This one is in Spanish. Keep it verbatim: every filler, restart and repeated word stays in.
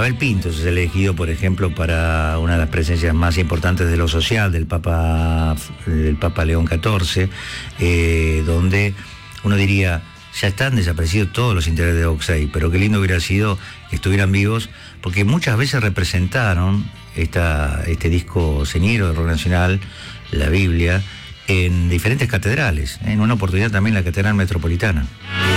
Abel Pintos es elegido, por ejemplo, para una de las presencias más importantes de lo social del Papa, del Papa León catorce, eh, donde uno diría, ya están desaparecidos todos los integrantes de Oxey, pero qué lindo hubiera sido que estuvieran vivos, porque muchas veces representaron esta, este disco señero de rock nacional, la Biblia, en diferentes catedrales, ¿eh? En una oportunidad también la Catedral Metropolitana.